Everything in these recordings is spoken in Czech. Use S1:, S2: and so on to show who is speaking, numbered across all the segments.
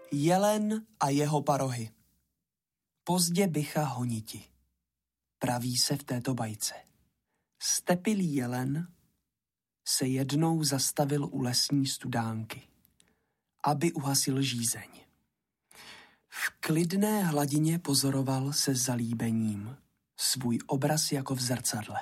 S1: Jelen a jeho parohy. Pozdě bycha honiti. Praví se v této bajce. Stepilý jelen se jednou zastavil u lesní studánky, aby uhasil žízeň. V klidné hladině pozoroval se zalíbením svůj obraz jako v zrcadle.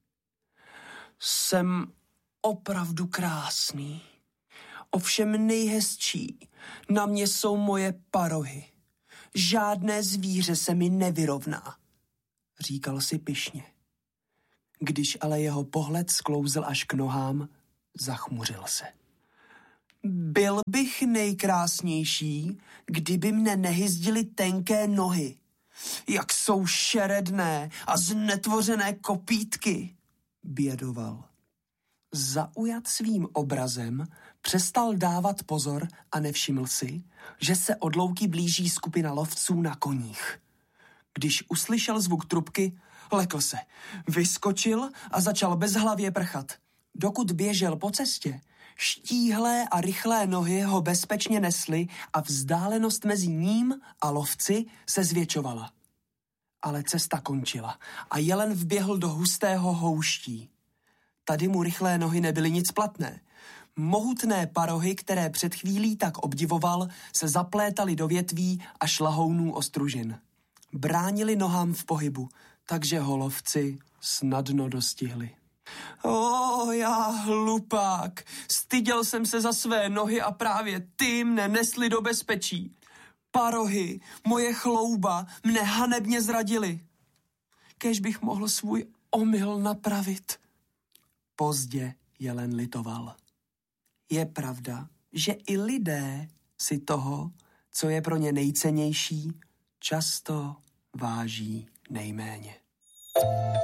S1: Jsem opravdu krásný, ovšem nejhezčí na mě jsou moje parohy. Žádné zvíře se mi nevyrovná, říkal si pyšně. Když ale jeho pohled sklouzl až k nohám, zachmuřil se. Byl bych nejkrásnější, kdyby mne nehyzdily tenké nohy, jak jsou šeredné a znetvořené kopýtky, bědoval. Zaujat svým obrazem přestal dávat pozor a nevšiml si, že se od louky blíží skupina lovců na koních. Když uslyšel zvuk trubky, lekl se, vyskočil a začal bezhlavě prchat. Dokud běžel po cestě, štíhlé a rychlé nohy ho bezpečně nesly a vzdálenost mezi ním a lovci se zvětšovala. Ale cesta končila a jelen vběhl do hustého houští. Tady mu rychlé nohy nebyly nic platné. Mohutné parohy, které před chvílí tak obdivoval, se zaplétaly do větví a šlahounů ostružin. Bránili nohám v pohybu, takže ho lovci snadno dostihli. Já hlupák, styděl jsem se za své nohy a právě ty mne nesly do bezpečí. Parohy, moje chlouba, mne hanebně zradily. Kéž bych mohl svůj omyl napravit. Pozdě jelen litoval. Je pravda, že i lidé si toho, co je pro ně nejcennější, často váží nejméně.